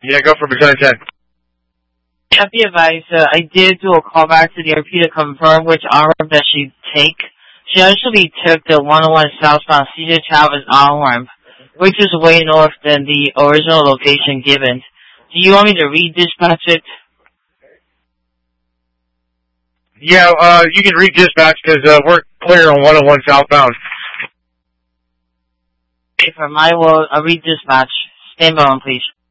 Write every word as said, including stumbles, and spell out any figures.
Yeah, go for Battalion ten. Yeah, be advised, uh, I did do a call back to the R P to confirm which arm that she take. She actually took the one oh one southbound Cedar Towers arm, which is way north than the original location given. Do you want me to redispatch it? Yeah, uh, you can redispatch because uh, we're clear on one oh one southbound. Okay, for my will, a redispatch. Stand by, please.